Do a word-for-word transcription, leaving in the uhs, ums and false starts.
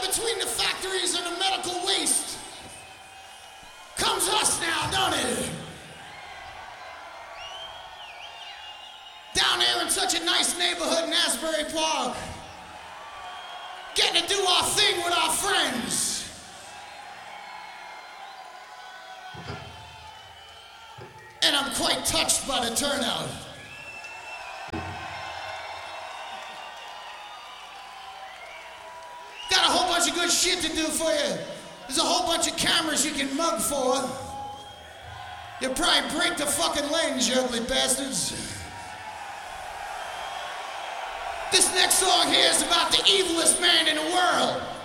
between the factories and the medical waste comes us now, don't it? Down here in such a nice neighborhood in Asbury Park, getting to do our thing with our friends. And I'm quite touched by the turnout. Got a whole bunch of good shit to do for you. There's a whole bunch of cameras you can mug for. You'll probably break the fucking lens, you ugly bastards. This next song here is about the evilest man in the world.